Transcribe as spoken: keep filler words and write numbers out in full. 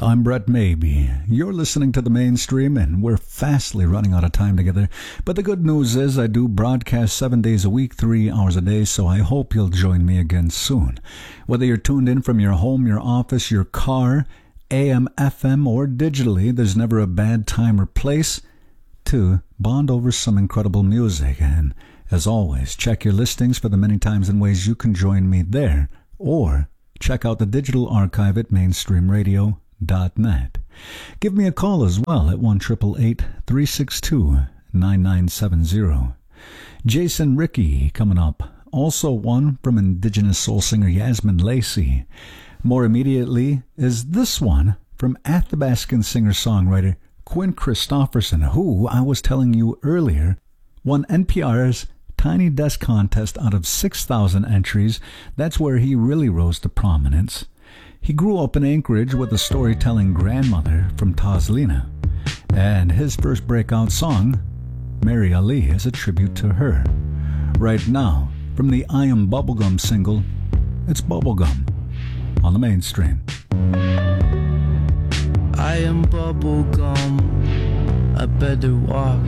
I'm Brett Maybe. You're listening to The Mainstream, and we're fastly running out of time together. But the good news is I do broadcast seven days a week, three hours a day, so I hope you'll join me again soon. Whether you're tuned in from your home, your office, your car, A M, F M, or digitally, there's never a bad time or place to bond over some incredible music. And as always, check your listings for the many times and ways you can join me there, or check out the digital archive at mainstream radio dot net. Give me a call as well at one eight eight eight, three six two, nine nine seven zero. Jason Rickey coming up. Also one from Indigenous soul singer Yasmin Lacey. More immediately is this one from Athabascan singer-songwriter Quinn Christopherson, who, I was telling you earlier, won N P R's Tiny Desk contest out of six thousand entries. That's where he really rose to prominence. He grew up in Anchorage with a storytelling grandmother from Tazlina, and his first breakout song, Mary Ali, is a tribute to her. Right now, from the I Am Bubblegum single, it's Bubblegum on the Mainstream. I am bubblegum, I better walk